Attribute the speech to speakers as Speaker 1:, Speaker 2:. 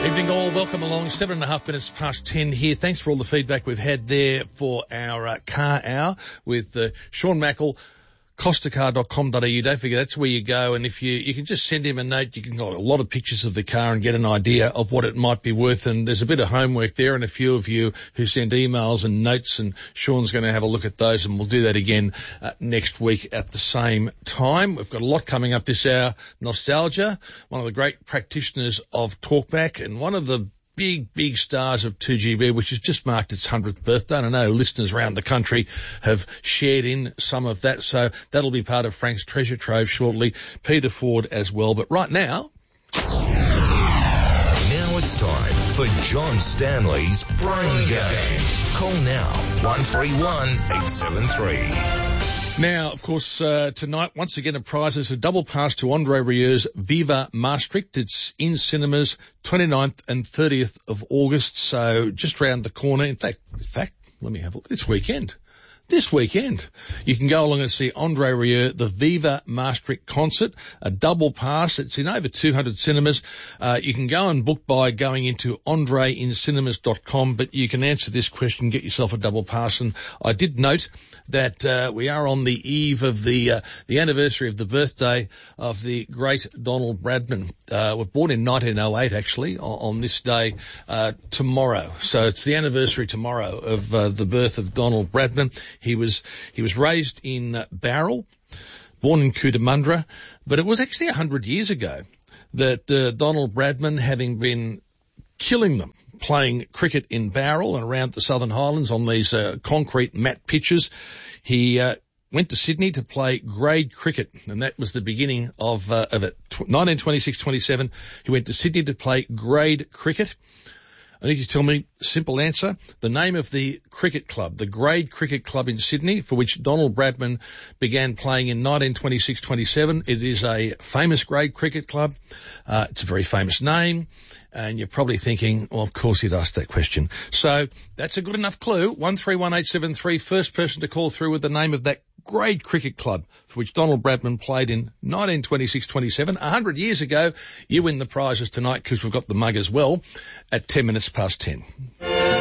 Speaker 1: Evening all, welcome along. 7.5 minutes past 10 here. Thanks for all the feedback we've had there for our car hour with Sean Mackle, costacar.com.au. Don't forget, that's where you go. And if you can just send him a note, you can get a lot of pictures of the car and get an idea of what it might be worth. And there's a bit of homework there and a few of you who send emails and notes, and Sean's going to have a look at those, and we'll do that again next week at the same time. We've got a lot coming up this hour. Nostalgia, one of the great practitioners of Talkback and one of the big stars of 2GB, which has just marked its 100th birthday. And I know listeners around the country have shared in some of that, so that'll be part of Frank's treasure trove shortly. Peter Ford as well. But right now
Speaker 2: it's time for John Stanley's Brain Game. Call now, 131 873.
Speaker 1: Now, of course, tonight, once again, a prize is a double pass to Andre Rieur's Viva Maastricht. It's in cinemas 29th and 30th of August, so just round the corner. In fact, let me have a look. This weekend. You can go along and see Andre Rieu, the Viva Maastricht concert, a double pass. It's in over 200 cinemas. You can go and book by going into andreincinemas.com, but you can answer this question, get yourself a double pass. And I did note that we are on the eve of the anniversary of the birthday of the great Donald Bradman. Was born in 1908, actually, on this day tomorrow. So it's the anniversary tomorrow of the birth of Donald Bradman. He was raised in Bowral, born in Cootamundra, but it was actually 100 years ago that Donald Bradman, having been killing them playing cricket in Bowral and around the Southern Highlands on these concrete mat pitches, he went to Sydney to play grade cricket, and that was the beginning of it. 1926-27, he went to Sydney to play grade cricket. I need you to tell me, simple answer, the name of the cricket club, the Grade Cricket Club in Sydney, for which Donald Bradman began playing in 1926-27. It is a famous grade cricket club. It's a very famous name, and you're probably thinking, well, of course he'd asked that question. So that's a good enough clue. 131873, first person to call through with the name of that Grade Cricket Club for which Donald Bradman played in 1926-27. 100 years ago, you win the prizes tonight because we've got the mug as well at 10 minutes past 10.